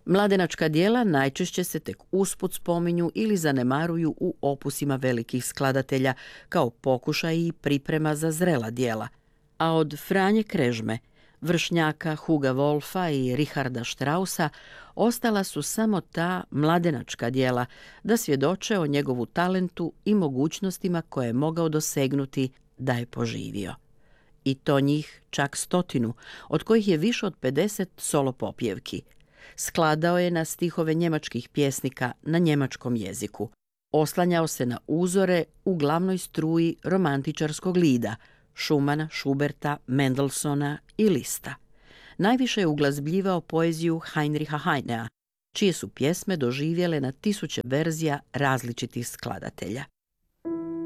Mladenačka djela najčešće se tek usput spominju ili zanemaruju u opusima velikih skladatelja kao pokušaj i priprema za zrela djela, a od Franje Krežme, Vršnjaka, Huga Wolfa i Richarda Straussa ostala su samo ta mladenačka djela da svjedoče o njegovu talentu i mogućnostima koje je mogao dosegnuti da je poživio. I to njih čak 100, od kojih je više od 50 solo popjevki. Skladao je na stihove njemačkih pjesnika na njemačkom jeziku. Oslanjao se na uzore u glavnoj struji romantičarskog lida, Schumana, Schuberta, Mendelssohna i Lista. Najviše je uglazbljivao poeziju Heinricha Heinea, čije su pjesme doživjele na tisuće verzija različitih skladatelja.